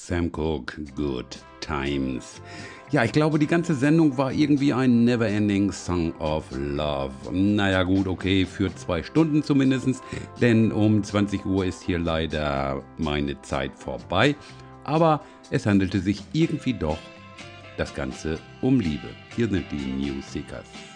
Sam Cooke, Good Times. Ja, ich glaube, die ganze Sendung war irgendwie ein Neverending Song of Love. Naja gut, okay, für 2 Stunden zumindest, denn um 20 Uhr ist hier leider meine Zeit vorbei. Aber es handelte sich irgendwie doch das Ganze um Liebe. Hier sind die New Seekers.